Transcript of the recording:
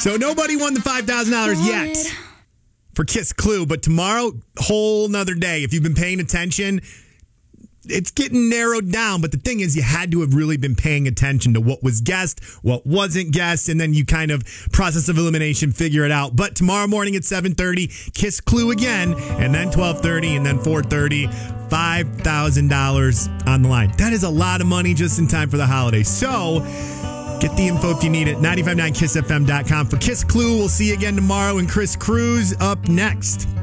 So nobody won the $5,000 yet for Kiss Clue, but tomorrow, whole nother day. If you've been paying attention, it's getting narrowed down. But the thing is, you had to have really been paying attention to what was guessed, what wasn't guessed, and then you kind of process of elimination, figure it out. But tomorrow morning at 7:30, Kiss Clue again, and then 12:30, and then 4:30, $5,000 on the line. That is a lot of money just in time for the holidays. So get the info if you need it. 959kissfm.com for Kiss Clue. We'll see you again tomorrow, and Chris Cruz up next.